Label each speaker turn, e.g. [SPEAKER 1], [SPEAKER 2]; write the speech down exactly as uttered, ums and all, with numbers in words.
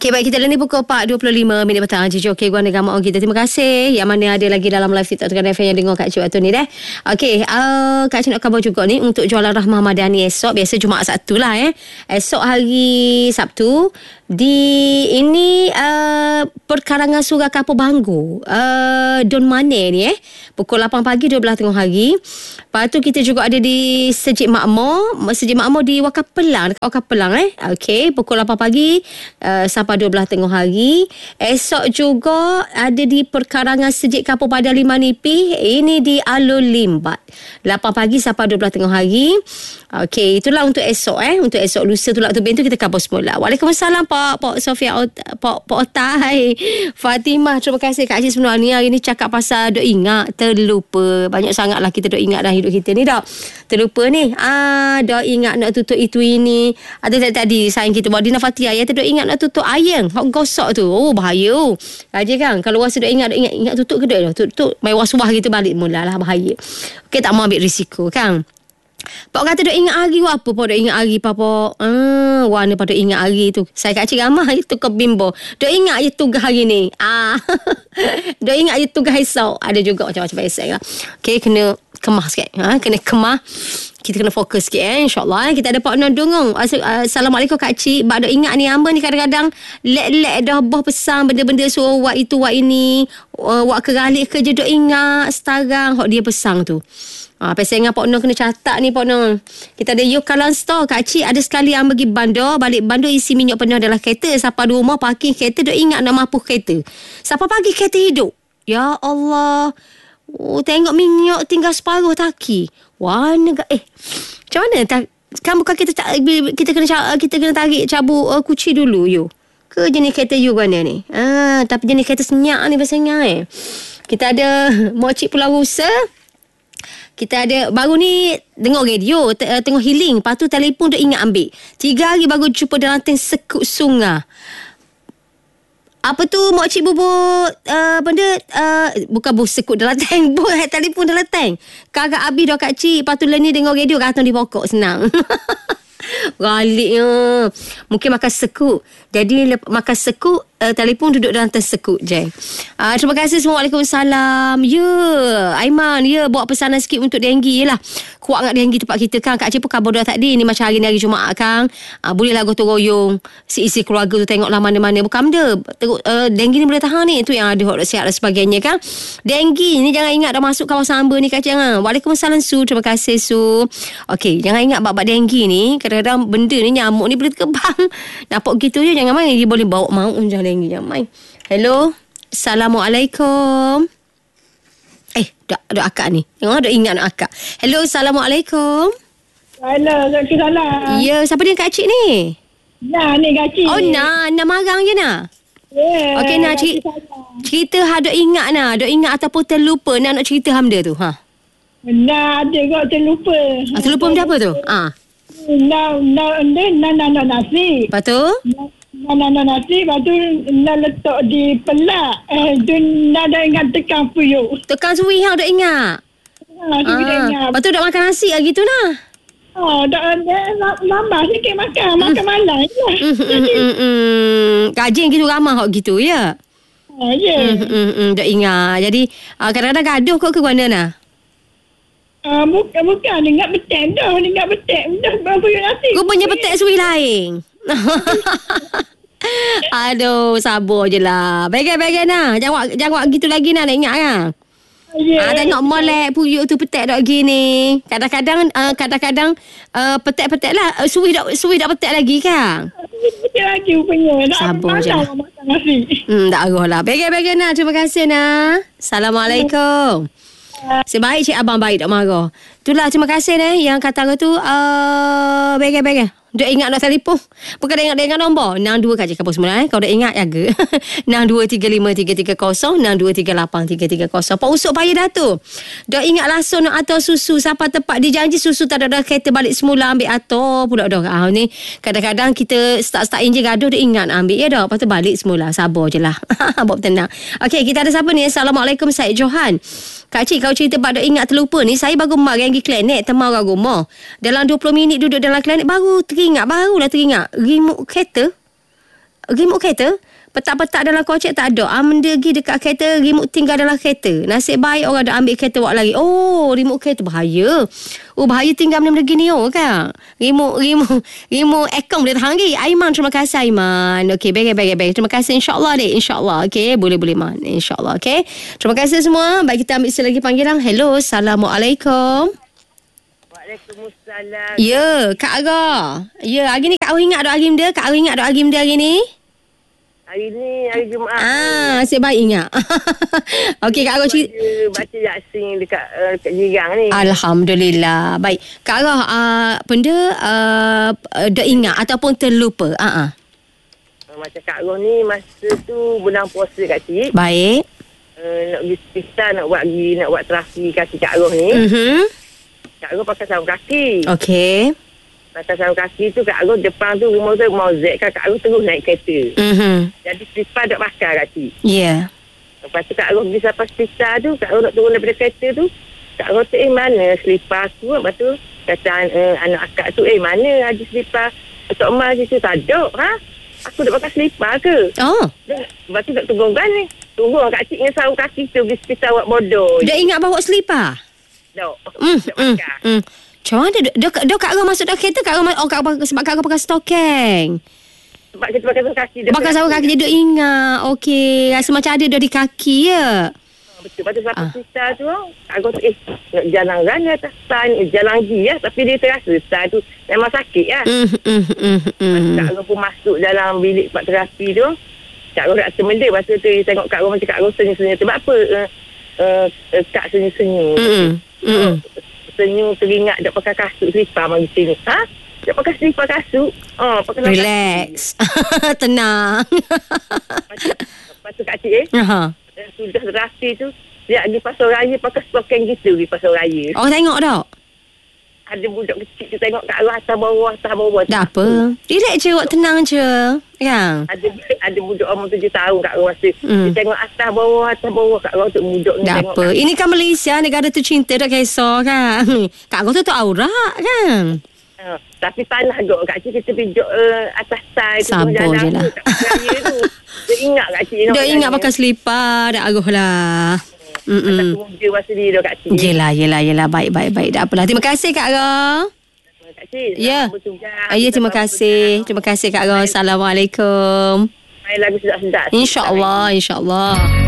[SPEAKER 1] Okey, baik, kita dah ni pukul empat dua puluh lima minit petang. Cici, okey, gua negara mak kita. Terima kasih. Yang mana ada lagi dalam live TikTok Tekan F M yang dengar Kak Cik waktu ni dah. Okey, uh, Kak Cik nak khabar juga ni untuk jualan Rahmah Madani esok. Biasa Jumaat Sabtu lah eh. Esok hari Sabtu di ini uh, perkarangan Surah Kapur Banggu, uh, Don Mane ni eh. Pukul lapan pagi dua belas tengah hari. Lepas tu kita juga ada di Sejid Makmur. Sejid Makmur di Wakaf Pelang, dekat Wakaf Pelang eh. Okey, pukul lapan pagi uh, sampai dua belas tengah hari. Esok juga ada di perkarangan Sejid Kapur Padang Lima Nipih. Ini di Alun Limbat. lapan pagi sampai dua belas tengah hari. Okey, itulah untuk esok eh. Untuk esok lusa tu lah tu bentuk kita kabur semula. Waalaikumsalam Pak Pak Sofia Pak Pak Otai. Fatimah, terima kasih Kak Cik sebenarnya hari ni cakap pasal duk ingat terlupa. Banyak sangatlah kita duk ingat dah hidup kita ni dah. Terlupa ni. Ah, duk ingat nak tutup itu ini. Ada tadi sayang kita Dina Fatia ya, duk ingat nak tutup ayam. Hok gosok tu. Oh, bahaya. Aja kan. Kalau rasa duk ingat duk ingat ingat tutup ke dak tutup mai was-was gitu balik mulalah bahaya. Okey, tak mau ambil risiko kan. Pak kata duk ingat hari apa Pak duk ingat hari Papa. Ah, warna pada ingat hari tu. Saya Kak Cik ramah itu ke bimbo. Duk ingat je tugas hari ni. Ah. Duk ingat je tugas esok. Ada juga macam-macam esok lah. Okey, kena kemah sikit. Ha, kena kemah. Kita kena fokus sikit eh. InsyaAllah. Kita ada Pak Nur Dungong. Assalamualaikum Kak Cik. Bak duk ingat ni hamba ni kadang-kadang lek-lek dah boh pesan benda-benda suruh buat itu buat ini. Uh, buat keralik kerja duk ingat sekarang hok dia pesan tu. Ha, pasal dengan Pak Nur kena catat ni Pak Nur. Kita ada Yukalan Store. Kak Cik ada sekali yang pergi bandar. Balik bandar isi minyak penuh adalah kereta. Siapa di rumah parking kereta duk ingat nak mampu kereta. Siapa pagi kereta hidup. Ya Allah. Oh, tengok minyak tinggal separuh taki. Wah, negak. Eh, macam mana? Kan bukan kita kita kena kita kena tarik cabut uh, kunci dulu you. Ke jenis kereta you mana ni? Ah, tapi jenis kereta senyak ni biasanya eh. Kita ada Mocik Pulau Rusa. Kita ada baru ni dengar radio uh, tengok healing, lepas tu telefon dah ingat ambil. Tiga hari baru jumpa dalam tank sekut sungai. Apa tu makcik bubur uh, benda uh, bukan bubur sekut dalam tank, bubur telefon dalam tank. Kagak habis dah Kak Cik, lepas tu lah ni dengar radio kata di pokok senang. Galiknya. Mungkin makan sekut. Jadi lep- makan sekut, uh, telefon duduk dalam tersekut je. Uh, terima kasih semua. Waalaikumsalam. Ya, yeah. Aiman, ya, yeah, bawa pesanan sikit untuk denggi je lah. Kuat sangat denggi tempat kita kan. Kak Cik pun khabar dah tadi. Ni macam hari ni hari Jumaat kan. Uh, bolehlah gotong royong. Si-isi keluarga tu tengoklah mana-mana. Bukan benda. Tengok, uh, denggi ni boleh tahan ni. Itu yang ada hot sihat dan sebagainya kan. Denggi ni jangan ingat dah masuk kawasan hamba ni Kak Cik kan. Waalaikumsalam Su. Terima kasih Su. Okey, jangan ingat bab-bab denggi ni. Kadang-kadang benda ni nyamuk ni boleh terkembang. Nampak gitu je. Jangan main. Dia boleh bawa maut. Jangan denggi. Jangan main. Hello. Assalamualaikum. Eh, dah, dah akak ni. Tengok, dah ingat nak akak. Hello, Assalamualaikum.
[SPEAKER 2] Hello, Assalamualaikum.
[SPEAKER 1] Ya, siapa dia Kak Cik ni?
[SPEAKER 2] Nah, ni Kak Cik.
[SPEAKER 1] Oh, Nah. Nah marang je Nah.
[SPEAKER 2] Yeah,
[SPEAKER 1] okey, Nah. Cik, cerita ha, dok ingat Nah. Dok ingat ataupun terlupa Nah nak cerita hamda tu. Ha.
[SPEAKER 2] Nah, ada kok terlupa.
[SPEAKER 1] Ah, terlupa benda apa tu? Ah.
[SPEAKER 2] Nah, nah, nah, nah, nah, nah, nasi.
[SPEAKER 1] Lepas tu?
[SPEAKER 2] Nah, nah, nah, nasi. Lepas tu, nah, letak di pelak. Eh, tu, nah, dah ingat tekan puyuk.
[SPEAKER 1] Tekan suwi ha, dok ingat.
[SPEAKER 2] Ha, tu kita
[SPEAKER 1] Ah.
[SPEAKER 2] ingat.
[SPEAKER 1] Lepas tu dok makan nasi lagi tu Nah.
[SPEAKER 2] Oh, dah ada lambah sikit makan. Makan malam je lah.
[SPEAKER 1] Hmm, hmm, hmm, hmm. Kajing gitu ramah hok gitu ya.
[SPEAKER 2] Ha, ya.
[SPEAKER 1] Hmm, hmm, hmm. Dok ingat. Jadi uh, kadang-kadang gaduh kok ke mana Nah?
[SPEAKER 2] Uh, bukan, bukan. Dia ingat betek dah. Dia ingat betek. Dah berpuyuk nasi.
[SPEAKER 1] Rupanya petek suwi lain. Aduh, sabar je lah. Bagai-bagai Nah. Jangan jangan gitu lagi Nah, nak ingat kan?
[SPEAKER 2] Yeah.
[SPEAKER 1] Ah, tengok molek puyuk tu petek dak gini. Kadang-kadang uh, kadang-kadang uh, petek-petek lah uh, suwi dak suwi dak petek lagi kan.
[SPEAKER 2] Petek lagi rupanya.
[SPEAKER 1] Sabar je lah.
[SPEAKER 2] Makan nasi.
[SPEAKER 1] Hmm, tak arah lah. Bagai-bagai Nah. Terima kasih Nah. Assalamualaikum. Sebaik cik abang baik tak marah. Itulah terima kasih ni yang kata tu uh, bagai-bagai. Dia ingat nak telefon. Bukan dia ingat dia ingat nombor. enam dua Kak Cik Kapur semula eh. Kau dah ingat jaga. enam dua tiga lima tiga tiga kosong enam dua tiga lapan tiga tiga kosong. Pak usuk payah dah tu. Dah ingat lasun atau susu. Siapa tempat dijanji susu tak ada dah kereta balik semula ambil atau pula dah. Ah, ni kadang-kadang kita start-start enjin gaduh dia ingat ambil ya dah. Lepas tu balik semula. Sabar je lah. Bawa tenang. Okey, kita ada siapa ni? Assalamualaikum Syed Johan. Kak Cik, kau cerita pada ingat terlupa ni. Saya baru marah pergi klinik temau orang rumah. Dalam dua puluh minit duduk dalam klinik baru teringat. Barulah teringat. Remote kereta. remote kereta. Petak-petak dalam kocek tak ada. Amanda pergi dekat kereta, remote tinggal dalam kereta. Nasib baik orang dah ambil kereta awak lari. Oh, remote kereta bahaya. Oh, bahaya tinggal benda-benda gini oh kan. Remote, remote, remote aircon boleh tahan lagi. Aiman, terima kasih Aiman. Okey, baik, baik, baik. Terima kasih insyaAllah dek. InsyaAllah. Okey, boleh-boleh man. InsyaAllah. Okey. Terima kasih semua. Baik, kita ambil selagi panggilan. Hello, Assalamualaikum.
[SPEAKER 3] Waalaikumsalam.
[SPEAKER 1] Ya, Kak Aga. Ya, hari ni Kak Ari ingat dok Agimda? Kak Ari ingat dok Agimda hari ni?
[SPEAKER 3] Hari ni hari Jumaat.
[SPEAKER 1] Ah, asyik baik ingat. Okey, Kak Aga cerita.
[SPEAKER 3] Baca Yasin dekat uh, dekat jirang ni.
[SPEAKER 1] Alhamdulillah. Baik. Kak Aga, uh, benda uh, dah ingat ataupun terlupa? Ah, uh-uh.
[SPEAKER 3] Uh, macam Kak Roh ni masa tu bulan puasa kat cik.
[SPEAKER 1] Baik.
[SPEAKER 3] Uh, nak pergi hospital nak buat pergi nak buat terapi kaki Kak Roh ni.
[SPEAKER 1] Mhm.
[SPEAKER 3] Kak Roh pakai sarung kaki.
[SPEAKER 1] Okey.
[SPEAKER 3] Pakai sarung kaki tu Kak Roh depan tu rumah tu mau Z kan Kak Roh terus naik kereta.
[SPEAKER 1] Mhm.
[SPEAKER 3] Jadi slipper tak pakai kat cik.
[SPEAKER 1] Ya. Yeah.
[SPEAKER 3] Lepas tu Kak Roh pergi sampai hospital tu, Kak Roh nak turun daripada kereta tu. Kak Roh tu, eh mana slipper aku? Lepas tu kata uh, anak akak tu, eh mana ada slipper Tok Mal je tu? Tak ada. Ha? Aku nak pakai slipper ke?
[SPEAKER 1] Oh.
[SPEAKER 3] Lepas tu tak tunggu kan ni. Tunggu Kak Cik dengan sarung kaki tu pergi hospital buat bodoh.
[SPEAKER 1] Dah ingat bawa selipar?
[SPEAKER 3] Tak.
[SPEAKER 1] Hmm,
[SPEAKER 3] Tak
[SPEAKER 1] hmm,
[SPEAKER 3] pakai.
[SPEAKER 1] hmm. Macam mana? Dia, dia Kak Roh masuk dalam kereta? Kak Roh, oh, Kak, sebab Kak Roh pakai stokeng.
[SPEAKER 3] Sebab kita pakai sarung kaki.
[SPEAKER 1] Pakai sarung kaki dia duk ingat. Okey. Rasa macam ada dah di kaki ya?
[SPEAKER 3] Betul. Lepas tu sampai
[SPEAKER 1] Ah.
[SPEAKER 3] hospital tu, Kak Roh tu, eh nak jalan raya atas tan, eh, jalan lagi ya. Tapi dia terasa tan tu memang sakit ya.
[SPEAKER 1] Hmm, hmm, hmm, hmm.
[SPEAKER 3] Kak Roh pun masuk dalam bilik buat terapi tu. Kak Roh tak termelek. Lepas tu dia tengok Kak Roh macam Kak Roh senyum-senyum. Sebab apa uh, uh, uh, Kak senyum-senyum?
[SPEAKER 1] Hmm, hmm.
[SPEAKER 3] Senyum teringat tak pakai kasut selipar mari sini. Ha? Tak pakai selipar kasut. Oh, pakai
[SPEAKER 1] Relax. Tenang.
[SPEAKER 3] Lepas tu, lepas tu Kak Cik eh.
[SPEAKER 1] Aha.
[SPEAKER 3] Uh, sudah terapi tu. Dia pergi pasar raya pakai stokeng gitu pergi pasar raya.
[SPEAKER 1] Oh, tengok tak?
[SPEAKER 3] Ada budak kecil tu tengok Kak Roh atas bawah, atas bawah.
[SPEAKER 1] Dah apa? Relax je, awak tenang je. Kan?
[SPEAKER 3] Ada ada budak umur tujuh tahun Kak Roh masa.
[SPEAKER 1] Hmm.
[SPEAKER 3] Dia tengok atas bawah, atas bawah Kak Roh tu budak ni
[SPEAKER 1] Dah
[SPEAKER 3] tengok.
[SPEAKER 1] apa? Ini kan Malaysia, negara tercinta, tak kisah kan? Kak Roh tu tu aurat kan?
[SPEAKER 3] Uh, tapi panas duk Kak Cik kita pijak uh, atas side tu
[SPEAKER 1] Sabar
[SPEAKER 3] tengah
[SPEAKER 1] je
[SPEAKER 3] jalan
[SPEAKER 1] lah.
[SPEAKER 3] tu, kat raya tu. Dia ingat Kak Cik.
[SPEAKER 1] Dah ingat pakai selipar, dah aruh lah.
[SPEAKER 3] Atas
[SPEAKER 1] Mm-mm.
[SPEAKER 3] kemuja masa dia dah Kak Cik.
[SPEAKER 1] Yelah, yelah, yelah. Baik, baik, baik. Tak apalah. Terima kasih Kak Roh.
[SPEAKER 3] Kak Cik.
[SPEAKER 1] Ya.
[SPEAKER 3] selamat bertugas.
[SPEAKER 1] Ya, terima kasih. Terima kasih Kak Roh. Assalamualaikum.
[SPEAKER 3] Main lagu sedap-sedap.
[SPEAKER 1] InsyaAllah, insyaAllah.